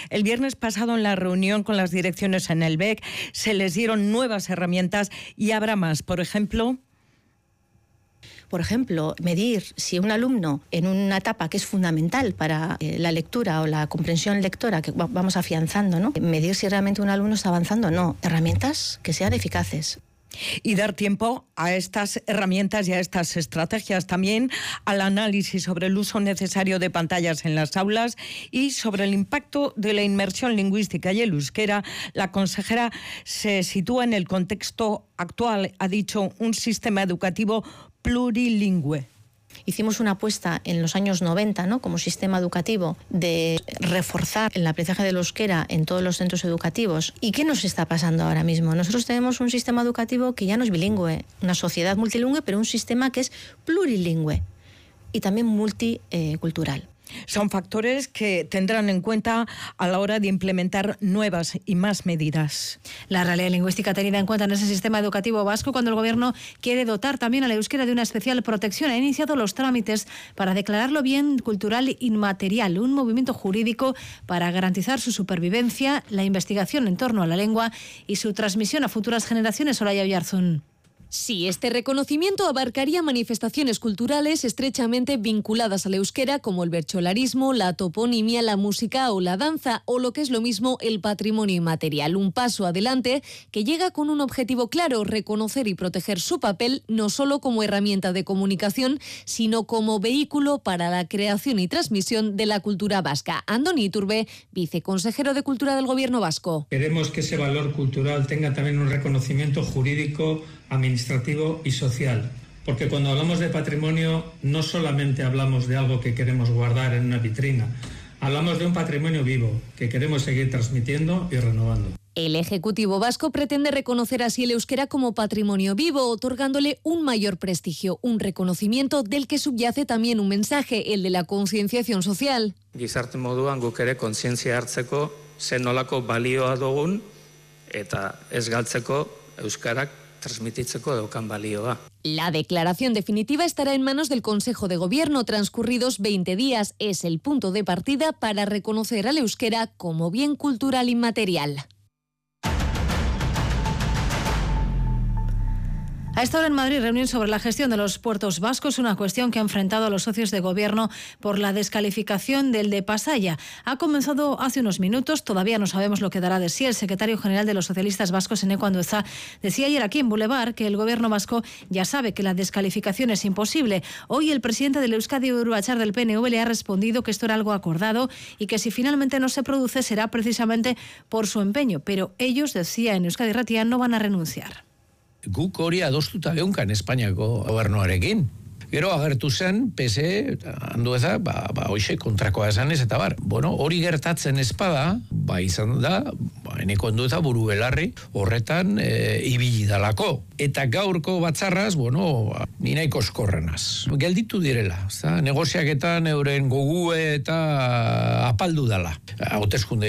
El viernes pasado, en la reunión con las direcciones en el BEC, se les dieron nuevas herramientas y habrá más. Por ejemplo, medir si un alumno en una etapa que es fundamental para la lectura o la comprensión lectora que vamos afianzando, ¿no? Medir si realmente un alumno está avanzando o no. Herramientas que sean eficaces. Y dar tiempo a estas herramientas y a estas estrategias, también al análisis sobre el uso necesario de pantallas en las aulas y sobre el impacto de la inmersión lingüística y el euskera. La consejera se sitúa en el contexto actual, ha dicho, un sistema educativo plurilingüe. Hicimos una apuesta en los años 90, ¿no?, como sistema educativo, de reforzar el aprendizaje del euskera en todos los centros educativos. ¿Y qué nos está pasando ahora mismo? Nosotros tenemos un sistema educativo que ya no es bilingüe, una sociedad multilingüe, pero un sistema que es plurilingüe y también multicultural. Son factores que tendrán en cuenta a la hora de implementar nuevas y más medidas. La realidad lingüística tenida en cuenta en ese sistema educativo vasco, cuando el Gobierno quiere dotar también al euskera de una especial protección, ha iniciado los trámites para declararlo bien cultural inmaterial, un movimiento jurídico para garantizar su supervivencia, la investigación en torno a la lengua y su transmisión a futuras generaciones. Soraya Oyarzún. Sí, este reconocimiento abarcaría manifestaciones culturales estrechamente vinculadas al euskera, como el bertsolarismo, la toponimia, la música o la danza, o lo que es lo mismo, el patrimonio inmaterial. Un paso adelante que llega con un objetivo claro: reconocer y proteger su papel no solo como herramienta de comunicación, sino como vehículo para la creación y transmisión de la cultura vasca. Andoni Iturbe, viceconsejero de Cultura del Gobierno vasco. Queremos que ese valor cultural tenga también un reconocimiento jurídico, administrativo y social, porque cuando hablamos de patrimonio no solamente hablamos de algo que queremos guardar en una vitrina, hablamos de un patrimonio vivo que queremos seguir transmitiendo y renovando. El Ejecutivo vasco pretende reconocer así el euskera como patrimonio vivo, otorgándole un mayor prestigio, un reconocimiento del que subyace también un mensaje, el de la concienciación social. Gizarte moduan guk ere kontzientzia hartzeko zen nolako balioa dugun eta ez galtzeko euskarak transmititzeko daukan balioa. La declaración definitiva estará en manos del Consejo de Gobierno. Transcurridos 20 días, es el punto de partida para reconocer al euskera como bien cultural inmaterial. A esta hora en Madrid, reunión sobre la gestión de los puertos vascos, una cuestión que ha enfrentado a los socios de gobierno por la descalificación del de Pasaia. Ha comenzado hace unos minutos, todavía no sabemos lo que dará de sí. El secretario general de los socialistas vascos, Eneko Andueza, decía ayer aquí en Boulevard que el gobierno vasco ya sabe que la descalificación es imposible. Hoy el presidente del Euskadi Buru Batzar del PNV le ha respondido que esto era algo acordado y que si finalmente no se produce será precisamente por su empeño. Pero ellos, decía en Euskadi Irratia, no van a renunciar. Guk hori adostuta geunkan Espainiako gobernuarekin. Gero agertu zen, PSE, Andueza, hoxe kontrakoa esanez, eta bar. Bueno, hori gertatzen espada, izan da, Eneko Andueza buru belarri horretan ibili dalako. Eta gaurko batzarraz, ni nahiko eskorrenaz. Gelditu direla, negoziaketan euren gogue eta apaldu dala. Hauteskunde